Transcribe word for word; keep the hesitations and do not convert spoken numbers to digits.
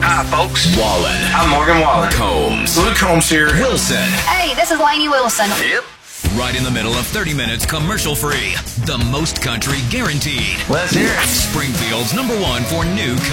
Hi, folks. Wallen. I'm Morgan Wallen. Combs. Luke Combs here. Wilson. Hey, this is Lainey Wilson. Yep. Right in the middle of thirty minutes commercial free. The most country guaranteed. Let's hear it. Springfield's number one for new country.